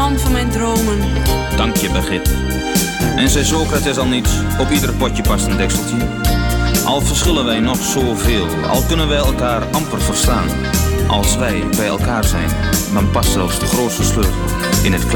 man van mijn dromen. Dank je, Begit. En zei Socrates al niet, op ieder potje past een dekseltje. Al verschillen wij nog zoveel, al kunnen wij elkaar amper verstaan. Als wij bij elkaar zijn, dan past zelfs de grootste sleutel in het kleine.